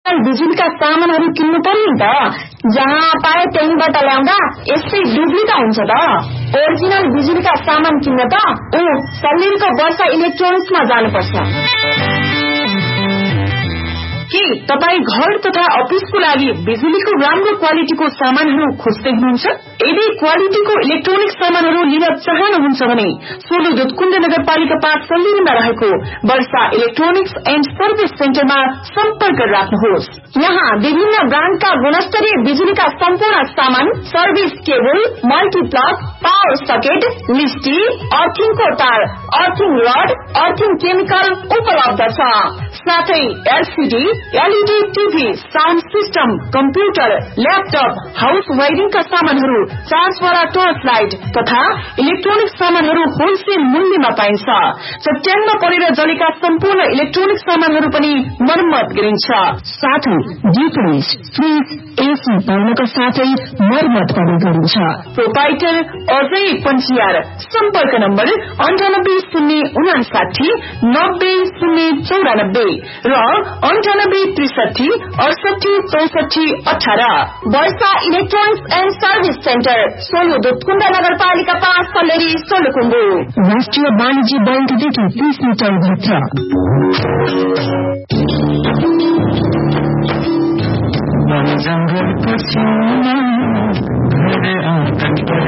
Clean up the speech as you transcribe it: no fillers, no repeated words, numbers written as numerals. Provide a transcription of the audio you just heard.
बिजुलीका सामानहरू किन्नु पर्यो नि त। जहाँ पाए त्यहीबाट ल्याउँदा यस्तै बिजुली त हुन्छ त। ओरिजिनल बिजुलीका सामान किन्न त सल्लेरीको वर्षा इलेक्ट्रोनिक्समा जानुपर्छ। के तपाई घर तथा अफिसको लागि बिजुलीको राम्रो क्वालिटीको सामानहरू खोज्दै हुनुहुन्छ? यदि क्वालिटीको इलेक्ट्रोनिक सामानहरू लिन चाहनुहुन्छ भने सोलु दुधकुण्ड नगरपालिका 5 सल्लेरीमा रहेको वर्षा इलेक्ट्रोनिक्स एन्ड सर्भिस सेन्टरमा सम्पर्क राख्नुहोस्। यहाँ विभिन्न ब्रान्डका गुणस्तरीय बिजुलीका सम्पूर्ण सामान, service cable, multiplug, power socket, लिस्टी, अर्थिङको तार, अर्थिङ रड, अर्थिङ केमिकल उपलब्ध छ। साथै LCD, LED TV, sound system, computer, laptop, house वायरिङका सामानहरू, चार्जवाला टर्च लाइट तथा इलेक्ट्रोनिक सामानहरू होलसेल मूल्यमा पाइन्छ। चट्याङमा परेर जलेका सम्पूर्ण इलेक्ट्रोनिक सामानहरू पनि मर्मत गरिन्छ। साथै डीप फ्रिज, एसी पाउनका साथै मर्मत पनि गरिन्छ। प्रोपाइटर अजय पञ्चियार। सम्पर्क नम्बर 980959 9094 र 9863 68 64 18। वर्षा electronics and service centre, Solu Dudhkund नगरपालिका 5 सल्लेरी सोलुखुम्बु। राष्ट्रिय वाणिज्य बैंकदेखि 30 मिटर भित्र। जंगल